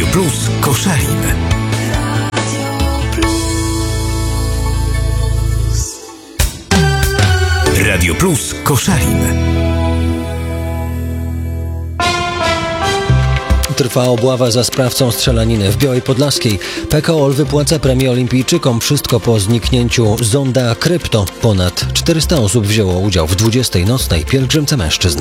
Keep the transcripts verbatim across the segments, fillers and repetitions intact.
Plus Koszalin. Radio Plus Koszalin. Trwa obława za sprawcą strzelaniny w Białej Podlaskiej. P K O L wypłaca premię olimpijczykom. Wszystko po zniknięciu zonda Krypto. Ponad czterysta osób wzięło udział w dwudziestej nocnej pielgrzymce mężczyzn.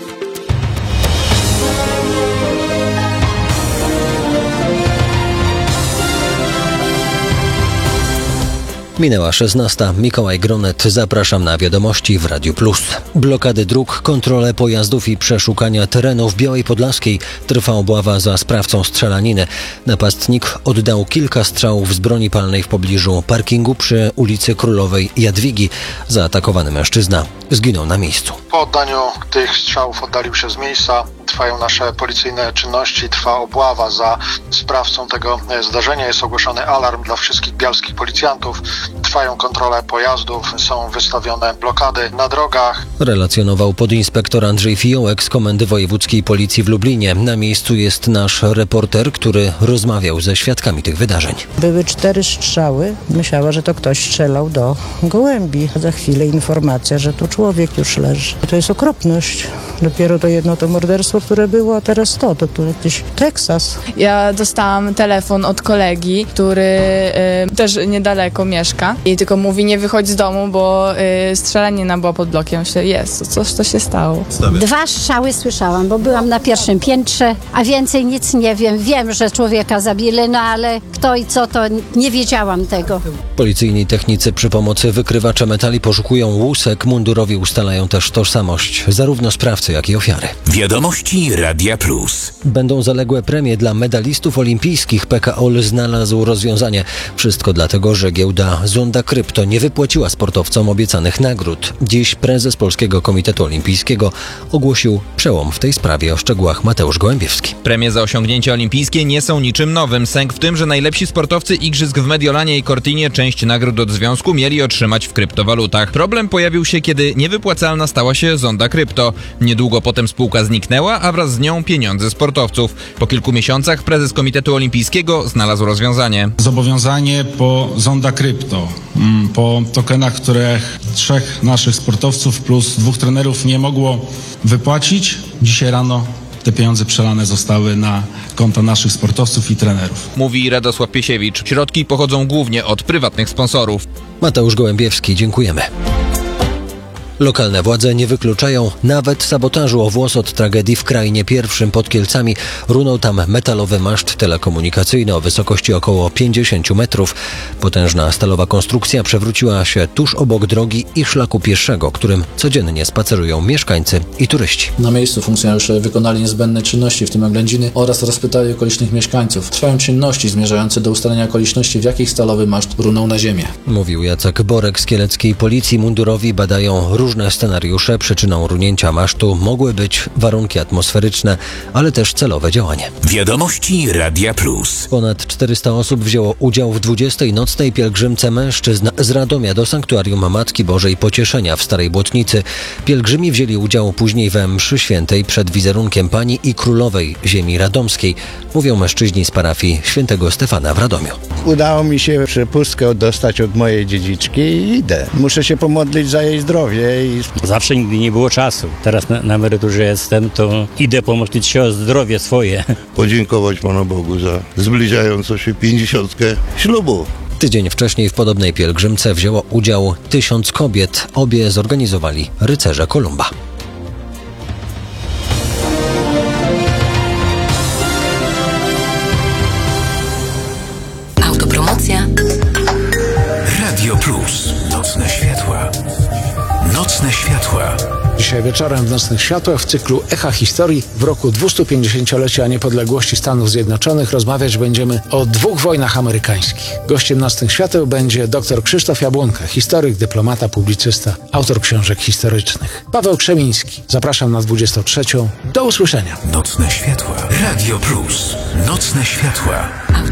Minęła szesnasta. Mikołaj Gronet. Zapraszam na wiadomości w Radiu Plus. Blokady dróg, kontrole pojazdów i przeszukania terenu w Białej Podlaskiej. Trwa obława za sprawcą strzelaniny. Napastnik oddał kilka strzałów z broni palnej w pobliżu parkingu przy ulicy Królowej Jadwigi. Zaatakowany mężczyzna zginął na miejscu. Po oddaniu tych strzałów oddalił się z miejsca. Trwają nasze policyjne czynności, trwa obława za sprawcą tego zdarzenia. Jest ogłoszony alarm dla wszystkich bialskich policjantów. Trwają kontrole pojazdów, są wystawione blokady na drogach. Relacjonował podinspektor Andrzej Fiołek z Komendy Wojewódzkiej Policji w Lublinie. Na miejscu jest nasz reporter, który rozmawiał ze świadkami tych wydarzeń. Były cztery strzały. Myślała, że to ktoś strzelał do gołębi. Za chwilę informacja, że tu człowiek już leży. To jest okropność. Dopiero to jedno to morderstwo, które było, a teraz to, to tu jakiś Teksas. Ja dostałam telefon od kolegi, który y, też niedaleko mieszka i tylko mówi, nie wychodź z domu, bo y, strzelanina była pod blokiem. Myślę, jest, coś to się stało. Dwa strzały słyszałam, bo byłam na pierwszym piętrze, a więcej nic nie wiem. Wiem, że człowieka zabili, no ale kto i co, to nie wiedziałam tego. Policyjni technicy przy pomocy wykrywacza metali poszukują łusek. Mundurowi ustalają też tożsamość zarówno sprawcy, jak i ofiary. Wiadomości Radia Plus. Będą zaległe premie dla medalistów olimpijskich. P K O L znalazł rozwiązanie. Wszystko dlatego, że giełda Zonda Krypto nie wypłaciła sportowcom obiecanych nagród. Dziś prezes Polskiego Komitetu Olimpijskiego ogłosił przełom w tej sprawie. O szczegółach Mateusz Gołębiewski. Premie za osiągnięcia olimpijskie nie są niczym nowym. Sęk w tym, że najlepsi sportowcy igrzysk w Mediolanie i Cortinie część nagród od związku mieli otrzymać w kryptowalutach. Problem pojawił się, kiedy niewypłacalna stała się Zonda Krypto. Niedługo potem spółka zniknęła, a wraz z nią pieniądze sportowców. Po kilku miesiącach prezes Komitetu Olimpijskiego znalazł rozwiązanie. Zobowiązanie po Zonda Krypto, po tokenach, które trzech naszych sportowców plus dwóch trenerów nie mogło wypłacić. Dzisiaj rano te pieniądze przelane zostały na konta naszych sportowców i trenerów. Mówi Radosław Piesiewicz. Środki pochodzą głównie od prywatnych sponsorów. Mateusz Gołębiewski, dziękujemy. Lokalne władze nie wykluczają nawet sabotażu. O włos od tragedii w Krainie Pierwszym pod Kielcami. Runął tam metalowy maszt telekomunikacyjny o wysokości około pięćdziesiąt metrów. Potężna stalowa konstrukcja przewróciła się tuż obok drogi i szlaku pieszego, którym codziennie spacerują mieszkańcy i turyści. Na miejscu funkcjonariusze wykonali niezbędne czynności, w tym oględziny, oraz rozpytali okolicznych mieszkańców. Trwają czynności zmierzające do ustalenia okoliczności, w jakich stalowy maszt runął na ziemię. Mówił Jacek Borek z kieleckiej policji. Mundurowi badają różne scenariusze. Przyczyną runięcia masztu mogły być warunki atmosferyczne, ale też celowe działanie. Wiadomości Radia Plus. Ponad czterysta osób wzięło udział w dwudziestej nocnej pielgrzymce mężczyzn z Radomia do Sanktuarium Matki Bożej Pocieszenia w Starej Błotnicy. Pielgrzymi wzięli udział później we mszy świętej przed wizerunkiem Pani i Królowej Ziemi Radomskiej, mówią mężczyźni z parafii Świętego Stefana w Radomiu. Udało mi się przepustkę dostać od mojej dziedziczki i idę. Muszę się pomodlić za jej zdrowie. I... Zawsze nigdy nie było czasu. Teraz na, na emeryturze jestem, to idę pomodlić się o zdrowie swoje. Podziękować Panu Bogu za zbliżającą się pięćdziesiątkę ślubu. Tydzień wcześniej w podobnej pielgrzymce wzięło udział tysiąc kobiet. Obie zorganizowali rycerze Kolumba. Autopromocja. Radio Plus. Nocne światła. Nocne światła. Dzisiaj wieczorem w Nocnych Światłach w cyklu Echa Historii w roku dwustupięćdziesięciolecia niepodległości Stanów Zjednoczonych rozmawiać będziemy o dwóch wojnach amerykańskich. Gościem Nocnych Świateł będzie dr Krzysztof Jabłonka, historyk, dyplomata, publicysta, autor książek historycznych. Paweł Krzemiński. Zapraszam na dwudziestą trzecią. Do usłyszenia. Nocne światła. Radio Plus. Nocne światła.